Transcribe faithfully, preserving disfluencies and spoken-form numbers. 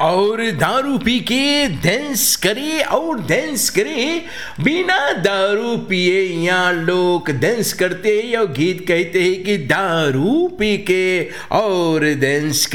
और दारू पी के डांस करे और डांस करे। बिना दारू पिए यहाँ लोग डांस करते हैं और गीत कहते हैं कि दारू पी के और डांस